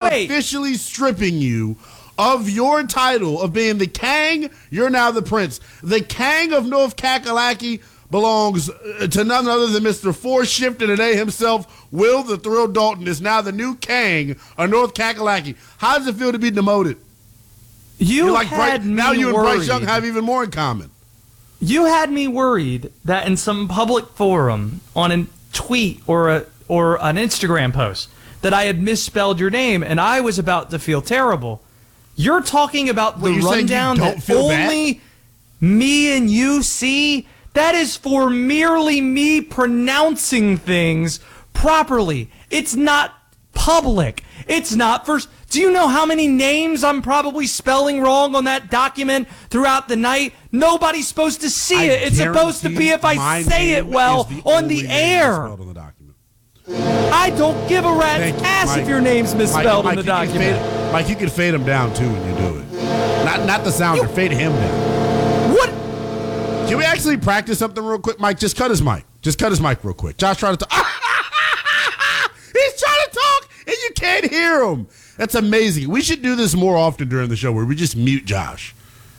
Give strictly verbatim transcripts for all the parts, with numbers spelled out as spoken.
Wait. officially stripping you of your title of being the Kang. You're now the Prince. The Kang of North Kakalaki belongs to none other than Mister Four Shift and today himself. Will the Thrill Dalton is now the new Kang of North Kakalaki. How does it feel to be demoted? You You're like had Bryce, me now you and worried. Bryce Young have even more in common. You had me worried that in some public forum, on a tweet or a or an Instagram post, that I had misspelled your name, and I was about to feel terrible. You're talking about the Wait, you're saying you rundown don't that feel only bad? me and you see? That is for merely me pronouncing things properly. It's not public. It's not for... Do you know how many names I'm probably spelling wrong on that document throughout the night? Nobody's supposed to see I it. It's supposed to be if I my say it name well is the on only the name air. misspelled on the document. I don't give a rat's Thank you, ass Mike. if your name's misspelled Mike, in the Mike, you can document. fade- Mike, you can fade him down too when you do it. Not not the sounder. Fade him down. What? Can we actually practice something real quick, Mike? Just cut his mic. Just cut his mic real quick. Josh trying to talk. He's trying to talk, and you can't hear him. That's amazing. We should do this more often during the show where we just mute Josh.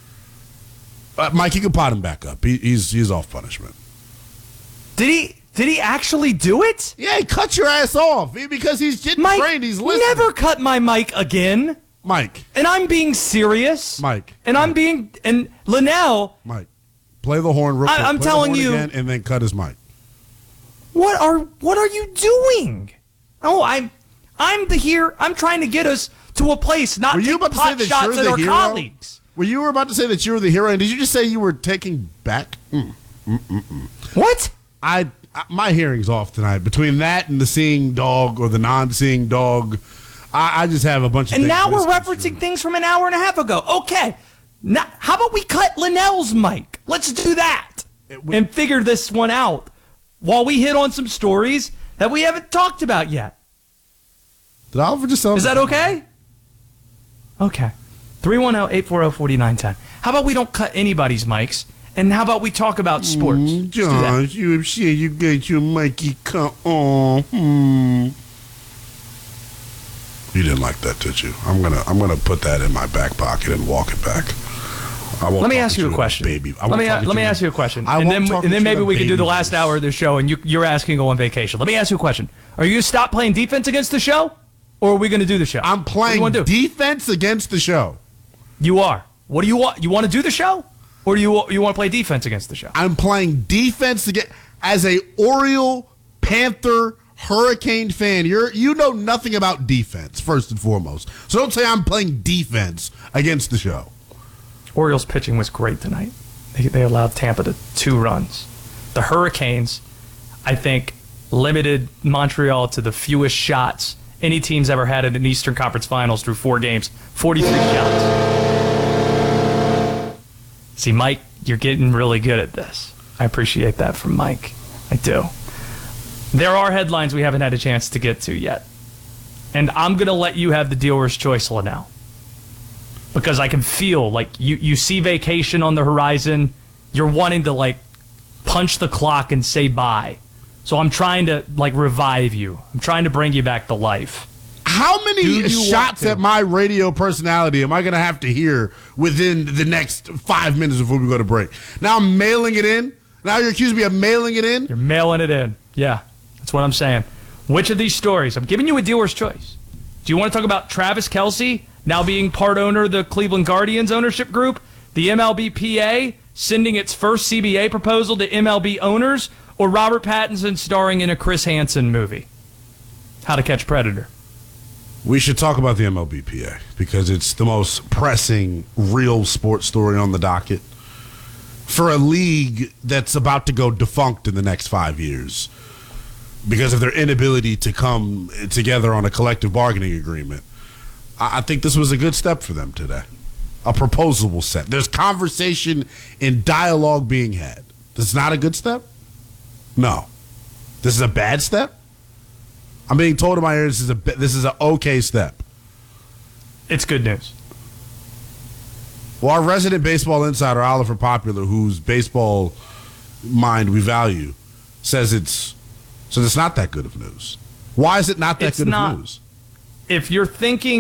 Uh, Mike, you can pot him back up. He, he's he's off punishment. Did he did he actually do it? Yeah, he cut your ass off because he's getting Mike trained. He's listening. never cut my mic again. Mike. And I'm being serious. Mike. And I'm being... And Linnell... Mike, play the horn real I- quick. I'm Play the telling horn you- again and then cut his mic. What are what are you doing? Oh, I'm I'm the here. I'm trying to get us to a place, not Were you take about to say pot that shots you're at the our hero? colleagues. Well, you were about to say that you were the hero, and did you just say you were taking back? Mm. What? I, I my hearing's off tonight. Between that and the seeing dog or the non-seeing dog, I, I just have a bunch of And things now we're misconstrued. referencing things from an hour and a half ago. Okay. Now, how about we cut Linnell's mic? Let's do that It would- and figure this one out while we hit on some stories that we haven't talked about yet. Did Oliver just tell Is that okay? Okay. three one zero, eight four zero, four nine one zero. How about we don't cut anybody's mics, and how about we talk about sports? Mm, Let's do that. Josh, you sure you get your Mikey cut on? Hmm. You didn't like that, did you? I'm gonna I'm gonna put that in my back pocket and walk it back. I won't Let me talk ask to you a about question. baby. I Let won't me talk to let me you ask you a about- question, I and won't then talk and to then you maybe about we can do the baby last voice. hour of the show, and you, you're asking to go on vacation. Let me ask you a question: Are you gonna stop playing defense against the show, or are we gonna do the show? I'm What do playing you want to do? defense against the show. You are. What do you want? You want to do the show, or do you you want to play defense against the show? I'm playing defense again as a Oriole, Panther, Hurricane fan. You're you know nothing about defense first and foremost. So don't say I'm playing defense against the show. Orioles pitching was great tonight. They, they allowed Tampa to two runs. The Hurricanes, I think, limited Montreal to the fewest shots any team's ever had in an Eastern Conference Finals through four games, forty-three shots. See, Mike, you're getting really good at this. I appreciate that from Mike. I do. There are headlines we haven't had a chance to get to yet. And I'm going to let you have the dealer's choice, Linnell. Because I can feel like you, you see vacation on the horizon. You're wanting to like punch the clock and say bye. So I'm trying to like revive you. I'm trying to bring you back to life. How Do many you shots want to? at my radio personality am I going to have to hear within the next five minutes before we go to break? Now I'm mailing it in. Now you're accusing me of mailing it in. You're mailing it in. Yeah, that's what I'm saying. Which of these stories? I'm giving you a dealer's choice. Do you want to talk about Travis Kelce now being part owner of the Cleveland Guardians ownership group? The M L B P A sending its first C B A proposal to M L B owners? Or Robert Pattinson starring in a Chris Hansen movie? How to Catch a Predator. We should talk about the M L B P A because it's the most pressing real sports story on the docket for a league that's about to go defunct in the next five years because of their inability to come together on a collective bargaining agreement. I I think this was a good step for them today. A proposal was set. There's conversation and dialogue being had. This is not a good step? No. This is a bad step? I'm being told in my ears this is a this is an okay step. It's good news. Well, our resident baseball insider, Oliver Popular, whose baseball mind we value, says it's so it's not that good of news. Why is it not that It's good not. of news? If you're thinking